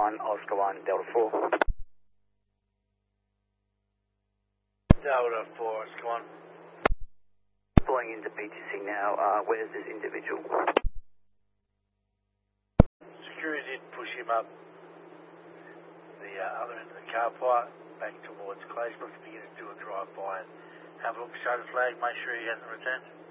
1, Oscar 1, Delta 4. Delta 4, Oscar 1. Pulling into PTC now. Where's this individual? Security did push him up the other end of the car park, back towards Claysbrook to begin to do a drive-by and have a look, show the flag, make sure he hasn't returned.